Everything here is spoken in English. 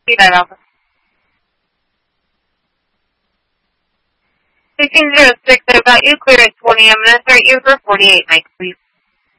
That Alpha. 1606, I've got you clear at 20. I'm going to start you for 48 mics, please.